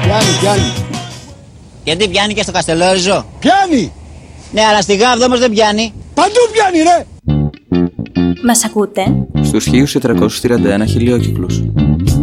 Πιάνει. Γιατί πιάνει και στο Καστελόριζο? Πιάνει! Ναι, αλλά στη Γάβδο όμως δεν πιάνει. Παντού πιάνει, ρε! Μας ακούτε? Στους 1431 χιλιόκυκλους.